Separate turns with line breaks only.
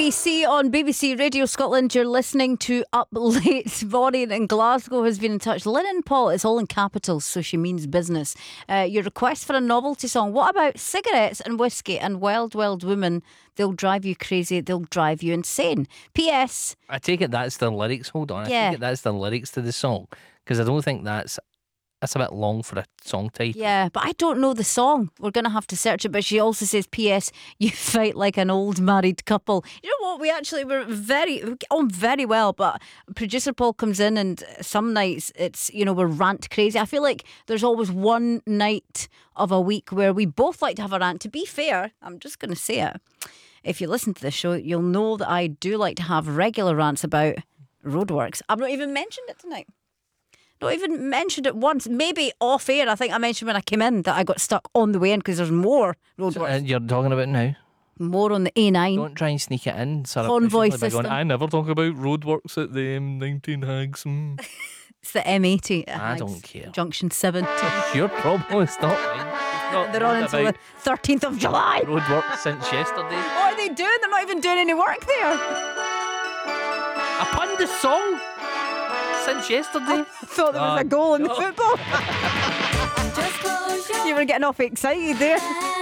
BBC on BBC Radio Scotland. You're listening to Up Late. Bonnie in Glasgow has been in touch. Lynn Paul, it's all in capitals, so she means business. Your request for a novelty song. What about cigarettes and whiskey and Wild Wild Woman? They'll drive you crazy. They'll drive you insane. P.S.
I take it that's the lyrics. Hold on. I take it that's the lyrics to the song, because I don't think that's a bit long for a song title.
Yeah, but I don't know the song. We're going to have to search it. But she also says, P.S. You fight like an old married couple. You know what? We get on very well. But producer Paul comes in, and some nights it's, we're rant crazy. I feel like there's always one night of a week where we both like to have a rant. To be fair, I'm just going to say it. If you listen to the show, you'll know that I do like to have regular rants about roadworks. I've not even mentioned it tonight. Not even mentioned it once. Maybe off air. I think I mentioned when I came in that I got stuck on the way in because there's more roadworks.
So, you're talking about now?
More on the A9.
Don't try and sneak it in.
Convoy system.
I never talk about roadworks at the M19 Hags.
It's the M80.
I don't care.
Junction 7.
It's your problem. It's not mine.
They're on until the 13th of July.
Roadworks since yesterday.
What are they doing? They're not even doing any work there.
I punned the song since yesterday.
I thought there was a goal in the football.
Just close your
You were getting off excited there.